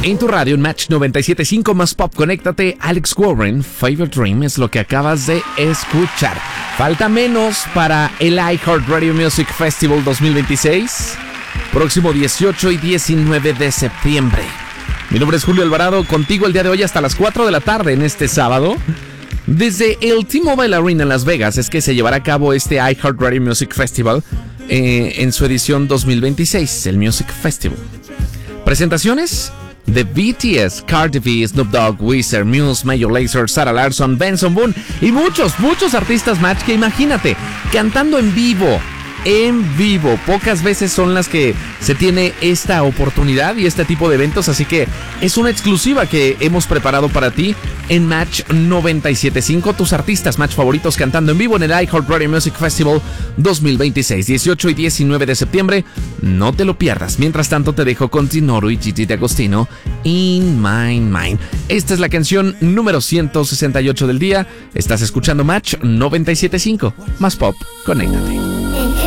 En tu radio, en Match 97.5 más Pop, conéctate. Alex Warren, Favorite Dream es lo que acabas de escuchar. Falta menos para el iHeartRadio Music Festival 2026, próximo 18 y 19 de septiembre. Mi nombre es Julio Alvarado, contigo el día de hoy hasta las 4 de la tarde en este sábado. Desde el T-Mobile Arena en Las Vegas es que se llevará a cabo este iHeartRadio Music Festival en su edición 2026, el Music Festival. Presentaciones de BTS, Cardi B, Snoop Dogg, Weezer, Muse, Major Lazer, Sarah Larsson, Benson Boone y muchos artistas, Match, que imagínate, cantando en vivo. Pocas veces son las que se tiene esta oportunidad y este tipo de eventos, así que es una exclusiva que hemos preparado para ti en Match 97.5, tus artistas Match favoritos cantando en vivo en el iHeartRadio Music Festival 2026, 18 y 19 de septiembre, no te lo pierdas. Mientras tanto te dejo con Tinoro y Gigi D'Agostino, In My Mind. Esta es la canción número 168 del día, estás escuchando Match 97.5, más pop, conéctate.